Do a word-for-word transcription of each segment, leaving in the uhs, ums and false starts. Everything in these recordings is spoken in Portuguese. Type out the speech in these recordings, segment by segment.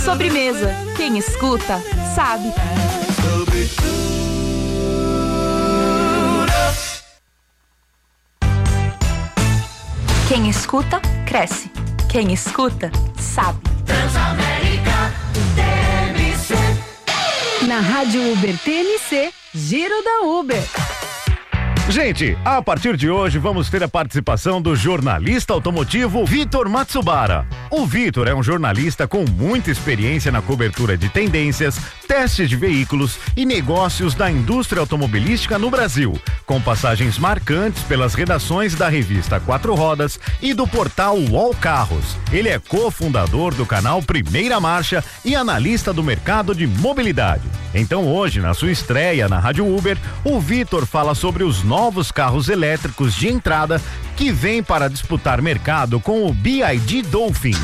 Sobremesa. Quem escuta, sabe. Quem escuta, cresce. Quem escuta, sabe. Transamérica T M C. Na Rádio Uber T M C, Giro da Uber. Gente, a partir de hoje vamos ter a participação do jornalista automotivo Vitor Matsubara. O Vitor é um jornalista com muita experiência na cobertura de tendências, testes de veículos e negócios da indústria automobilística no Brasil, com passagens marcantes pelas redações da revista Quatro Rodas e do portal U O L Carros. Ele é cofundador do canal Primeira Marcha e analista do mercado de mobilidade. Então hoje, na sua estreia na Rádio Uber, o Vitor fala sobre os novos carros elétricos de entrada que vêm para disputar mercado com o B Y D Dolphin.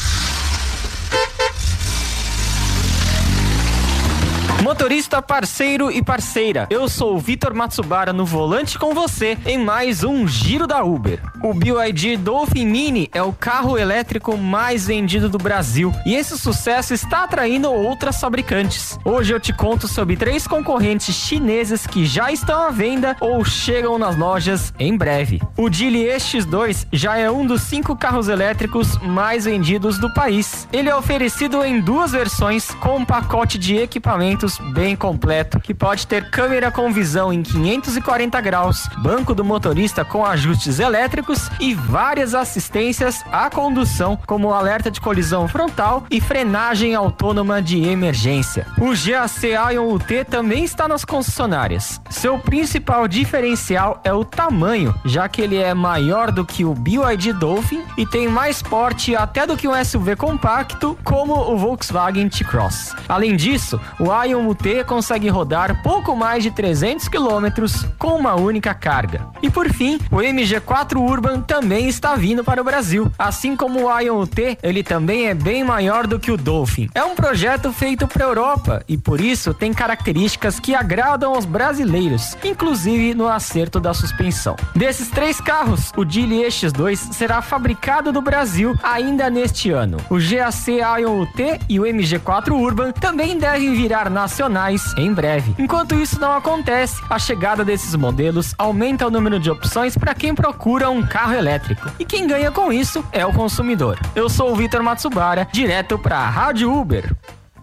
Motorista, parceiro e parceira, eu sou o Vitor Matsubara no volante com você em mais um Giro da Uber. O B Y D Dolphin Mini é o carro elétrico mais vendido do Brasil e esse sucesso está atraindo outras fabricantes. Hoje eu te conto sobre três concorrentes chineses que já estão à venda ou chegam nas lojas em breve. O Geely E X dois já é um dos cinco carros elétricos mais vendidos do país. Ele é oferecido em duas versões com um pacote de equipamentos bem completo, que pode ter câmera com visão em quinhentos e quarenta graus, banco do motorista com ajustes elétricos e várias assistências à condução, como alerta de colisão frontal e frenagem autônoma de emergência. O G A C Ion U T também está nas concessionárias. Seu principal diferencial é o tamanho, já que ele é maior do que o B Y D Dolphin e tem mais porte até do que um S U V compacto, como o Volkswagen T-Cross. Além disso, o Ion U T consegue rodar pouco mais de trezentos quilômetros com uma única carga. E por fim, o M G quatro Urban também está vindo para o Brasil. Assim como o Ion U T, ele também é bem maior do que o Dolphin. É um projeto feito para a Europa e por isso tem características que agradam aos brasileiros, inclusive no acerto da suspensão. Desses três carros, o Geely E X dois será fabricado no Brasil ainda neste ano. O G A C Ion U T e o M G quatro Urban também devem virar nacionais em breve. Enquanto isso não acontece, a chegada desses modelos aumenta o número de opções para quem procura um carro elétrico. E quem ganha com isso é o consumidor. Eu sou o Vitor Matsubara, direto para a Rádio Uber.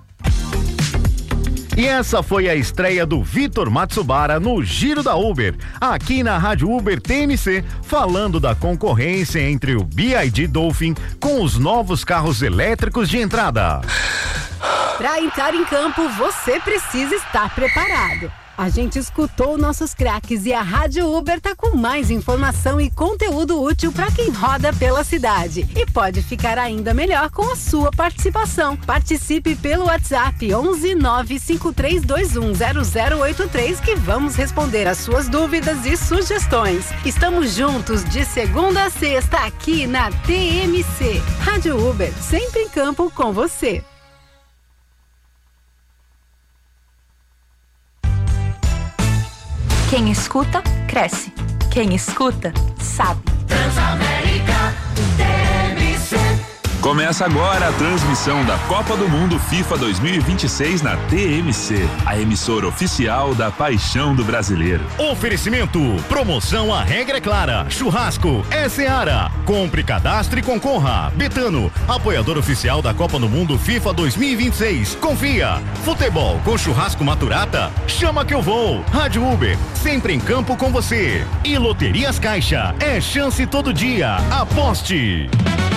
E essa foi a estreia do Vitor Matsubara no Giro da Uber, aqui na Rádio Uber T M C, falando da concorrência entre o B Y D Dolphin com os novos carros elétricos de entrada. Para entrar em campo, você precisa estar preparado. A gente escutou nossos craques e a Rádio Uber tá com mais informação e conteúdo útil para quem roda pela cidade. E pode ficar ainda melhor com a sua participação. Participe pelo WhatsApp onze nove cinco três dois um zero zero oito três que vamos responder as suas dúvidas e sugestões. Estamos juntos de segunda a sexta aqui na T M C. Rádio Uber, sempre em campo com você. Quem escuta, cresce. Quem escuta, sabe. Transamérica T M C. Começa agora a transmissão da Copa do Mundo FIFA dois mil e vinte e seis na T M C, a emissora oficial da paixão do brasileiro. Oferecimento, promoção A Regra é Clara, churrasco é Seara, compre, cadastre e concorra. Betano, apoiador oficial da Copa do Mundo FIFA dois mil e vinte e seis, confia. Futebol com churrasco Maturata, chama que eu vou. Rádio Uber, sempre em campo com você. E Loterias Caixa, é chance todo dia, aposte.